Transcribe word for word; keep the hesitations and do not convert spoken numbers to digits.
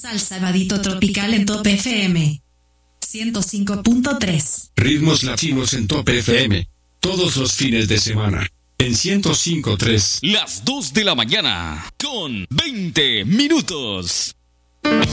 Sabadito Tropical en Top F M ciento cinco punto tres. Ritmos latinos en Top F M. Todos los fines de semana. En ciento cinco punto tres. Las dos de la mañana. Con veinte minutos.